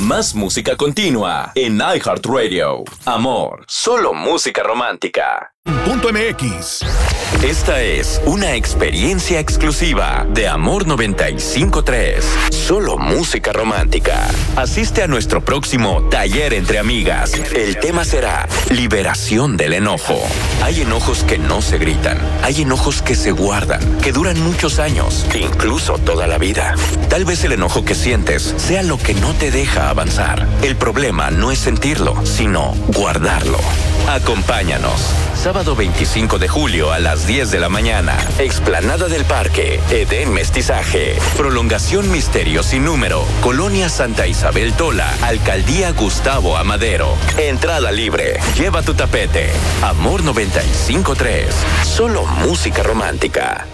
Más música continua en iHeartRadio. Amor, solo música romántica. .mx. Esta es una experiencia exclusiva de Amor 95.3. Solo música romántica. Asiste a nuestro próximo taller entre amigas. El tema será liberación del enojo. Hay enojos que no se gritan. Hay enojos que se guardan, que duran muchos años, incluso toda la vida. Tal vez el enojo que sientes sea lo que no te deja avanzar. El problema no es sentirlo, sino guardarlo. Acompáñanos. Sábado 25 de julio a las 10 de la mañana. Explanada del Parque, Edén Mestizaje. Prolongación Misterio sin número. Colonia Santa Isabel Tola. Alcaldía Gustavo Amadero. Entrada libre. Lleva tu tapete. Amor 95.3. Solo música romántica.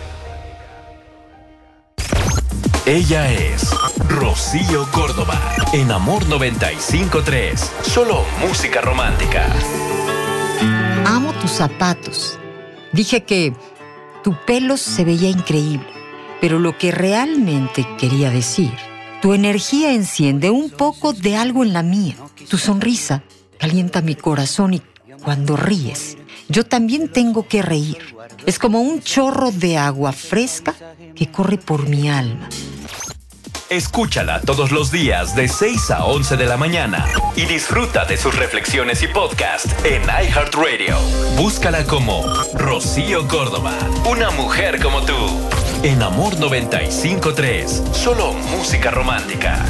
Ella es Rocío Córdoba. En Amor 95.3. Solo música romántica. Amo tus zapatos. Dije que tu pelo se veía increíble, pero lo que realmente quería decir, tu energía enciende un poco de algo en la mía. Tu sonrisa calienta mi corazón y cuando ríes, yo también tengo que reír. Es como un chorro de agua fresca que corre por mi alma. Escúchala todos los días de 6 a 11 de la mañana y disfruta de sus reflexiones y podcast en iHeartRadio. Búscala como Rocío Córdoba, una mujer como tú. En Amor 95.3, solo música romántica.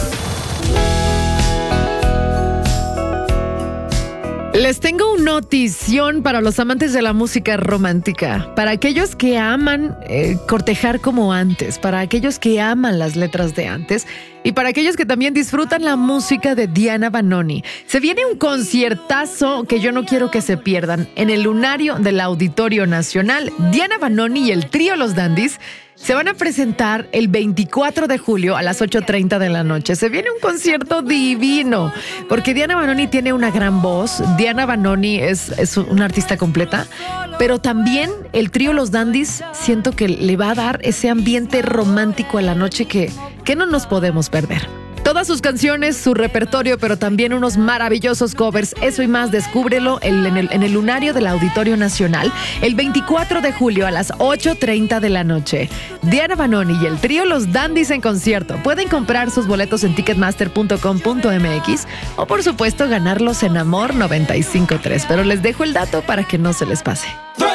Les tengo una notición para los amantes de la música romántica, para aquellos que aman cortejar como antes, para aquellos que aman las letras de antes y para aquellos que también disfrutan la música de Diana Vanoni. Se viene un conciertazo que yo no quiero que se pierdan en el lunario del Auditorio Nacional. Diana Vanoni y el trío Los Dandies se van a presentar el 24 de julio a las 8:30 de la noche. Se viene un concierto divino, porque Diana Vanoni tiene una gran voz. Diana Vanoni es una artista completa, pero también el trío Los Dandies siento que le va a dar ese ambiente romántico a la noche que no nos podemos perder. Todas sus canciones, su repertorio, pero también unos maravillosos covers. Eso y más, descúbrelo en el lunario del Auditorio Nacional el 24 de julio a las 8:30 de la noche. Diana Vanoni y el trío Los Dandies en concierto. Pueden comprar sus boletos en ticketmaster.com.mx o por supuesto ganarlos en Amor 95.3. Pero les dejo el dato para que no se les pase.